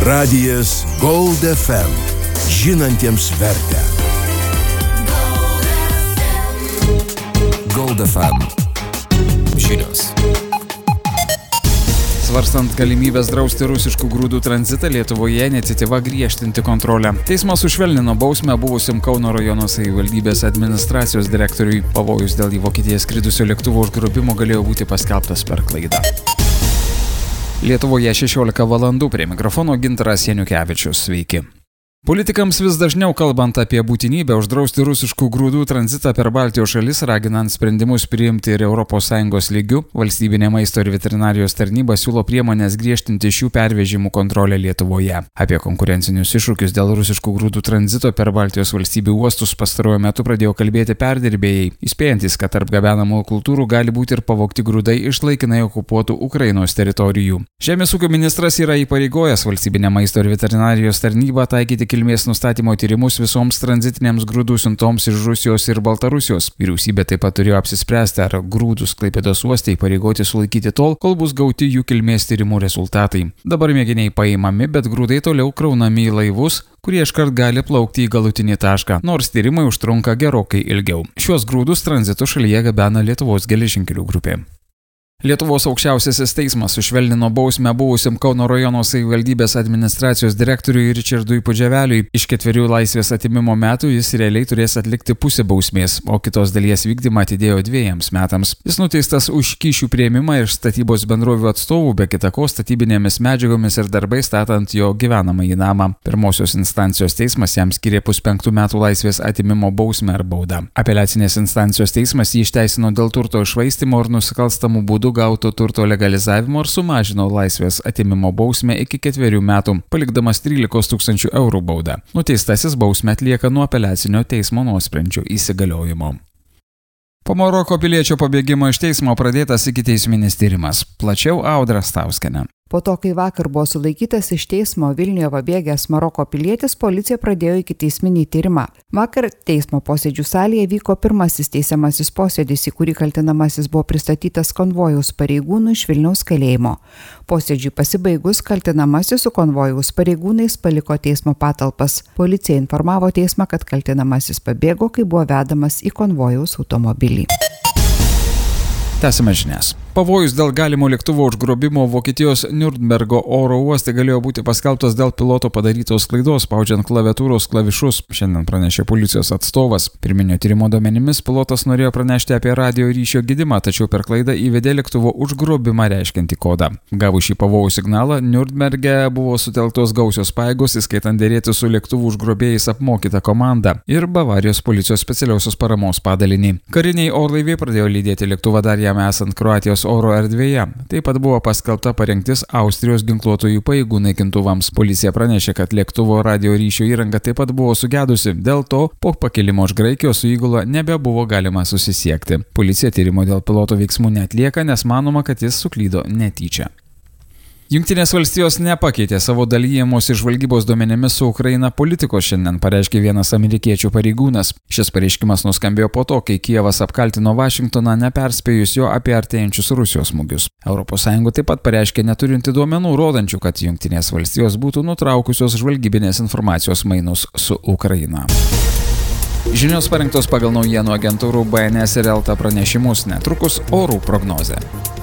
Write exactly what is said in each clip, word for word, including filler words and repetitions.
Radijas Gold F M. Žinantiems vertę. Gold F M. Žinios. Svarstant galimybės drausti rusiškų grūdų tranzitą Lietuvoje, iniciatyva griežtinti kontrolę. Teismas sušvelnino bausmę buvusiam Kauno rajono savivaldybės administracijos direktoriui. Pavojus dėl į Vokietiją skridusio lėktuvo užgrobimo galėjo būti paskelbtas per klaidą. Lietuvoje šešiolika valandų, prie mikrofono Gintaras Janiukevičius. Sveiki. Politikams vis dažniau kalbant apie būtinybę uždrausti rusiškų grūdų tranzitą per Baltijos šalis, raginant sprendimus priimti ir Europos Sąjungos lygių, Valstybinė maisto ir veterinarijos tarnyba siūlo priemonės griežtinti šių pervežimų kontrolę Lietuvoje. Apie konkurencinius iššūkius dėl rusiškų grūdų tranzito per Baltijos valstybių uostus pastaruoju metu pradėjo kalbėti perdirbėjai, įspėjantis, kad tarp gabenamų kultūrų gali būti ir pavogti grūdai iš laikinai okupuotų Ukrainos teritorijų. Žemės ūkio ministras yra įpareigojęs Valstybinę maisto ir veterinarijos tarnybą taikyti kilmės nustatymo tyrimus visoms tranzitinėms grūdų siuntoms iš Rusijos ir Baltarusijos. Vyriausybė taip pat turėjo apsispręsti, ar grūdus Klaipėdos uoste įpareigoti sulaikyti tol, kol bus gauti jų kilmės tyrimų rezultatai. Dabar mėginiai paimami, bet grūdai toliau kraunami į laivus, kurie iškart gali plaukti į galutinį tašką, nors tyrimai užtrunka gerokai ilgiau. Šios grūdus tranzitu šalyje gabena Lietuvos geležinkelių grupė. Lietuvos aukščiausiasis teismas sušvelnino bausmę buvusiam Kauno rajono savivaldybės administracijos direktoriui Ričardui Pudževeliui. Iš ketverių laisvės atėmimo metų jis realiai turės atlikti pusę bausmės, o kitos dalies vykdymą atidėjo dviejams metams. Jis nuteistas už kyšių priėmimą iš statybos bendrovių atstovų, be kita ko statybinėmis medžiagomis ir darbais statant jo gyvenamąjį namą. Pirmosios instancijos teismas jam skyrė puspenktų metų laisvės atėmimo bausmę ar baudą. Apeliacinės instancijos teismas jį išteisino dėl turto iššvaistymo ir nusikalstamų būdų gauto turto legalizavimo ir sumažino laisvės atėmimo bausmę iki ketverių metų, palikdamas trylikos tūkstančių eurų baudą. Nuteistasis bausmę atlieka nuo apeliacinio teismo nuosprendžio įsigaliojimo. Po Maroko piliečio pabėgimo iš teismo pradėtas ikiteisminis tyrimas. Plačiau Audra Stauskienė. Po to, kai vakar buvo sulaikytas iš teismo Vilniuje pabėgęs Maroko pilietis, policija pradėjo ikiteisminį tyrimą. Vakar teismo posėdžių salėje vyko pirmasis teisiamasis posėdis, į kurį kaltinamasis buvo pristatytas konvojaus pareigūnų iš Vilniaus kalėjimo. Posėdžiui pasibaigus, kaltinamasis su konvojaus pareigūnais paliko teismo patalpas. Policija informavo teismą, kad kaltinamasis pabėgo, kai buvo vedamas į konvojaus automobilį. Tęsime žinias. Pavojus dėl galimo lėktuvo užgrobimo Vokietijos Nürnbergo oro uoste galėjo būti paskelbtas dėl piloto padarytos klaidos, spaudžiant klaviatūros klavišus, šiandien pranešė policijos atstovas. Pirminio tyrimo duomenimis pilotas norėjo pranešti apie radio ryšio gedimą, tačiau per klaidą įvedė lėktuvo užgrobimą reiškiantį kodą. Gavus šį pavojų signalą, Nürnberge buvo sutelktos gausios pajėgos, įskaitant dėrėti su lėktuvų užgrobėjais apmokytą komandą ir Bavarijos policijos specialiosios paramos padalinį. Kariniai orlaiviai pradėjo lydėti lėktuvą dar jam esant Kroatijos oro erdvėje. Taip pat buvo paskelbta parengtis Austrijos ginkluotojų pajėgų naikintuvams. Policija pranešė, kad lėktuvo radio ryšio įranga taip pat buvo sugedusi. Dėl to po pakilimo iš Graikijos su įgula nebebuvo galima susisiekti. Policija tyrimo dėl piloto veiksmų neatlieka, nes manoma, kad jis suklydo netyčia. Jungtinės valstijos nepakeitė savo dalyjimosi žvalgybos duomenimis su Ukraina politikos, šiandien pareiškė vienas amerikiečių pareigūnas. Šis pareiškimas nuskambėjo po to, kai Kijevas apkaltino Vašingtoną neperspėjus jo apie artėjančius Rusijos smūgius. Europos Sąjunga taip pat pareiškė neturinti duomenų, rodančių, kad Jungtinės valstijos būtų nutraukusios žvalgybinės informacijos mainus su Ukraina. Žinios parengtos pagal naujienų agentūrų B N S ir Elta pranešimus, netrukus orų prognozė.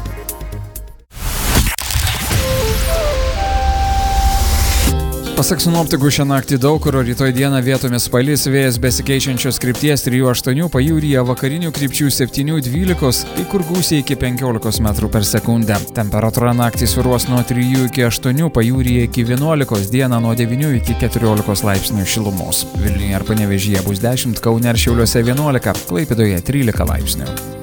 Pasak sinoptikų, šią naktį daug kur, rytoj dieną vietomis palis, vėjas besikeičiančios krypties trijų aštuonių, pajūryje vakarinių krypčių septynių dvylikos, kai kur gūsiai iki penkiolikos metrų per sekundę. Temperatūra naktį svyruos nuo trijų iki aštuonių, pajūryje iki vienuolikos, dieną nuo devynių iki keturiolikos laipsnių šilumos. Vilniuje ir Panevėžyje bus dešimt, Kaune ir Šiauliuose vienuolika, Klaipėdoje trylika laipsnių.